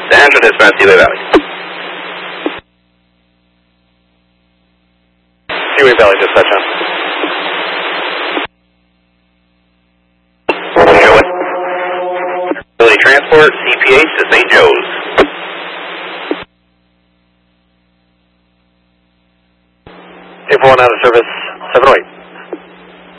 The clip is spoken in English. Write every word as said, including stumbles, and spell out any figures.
Central Dispatch, Seaway Valley. Seaway Valley, dispatch on. Ability Transport, C P H to Saint Joe's. eight four one out of service, seven oh eight.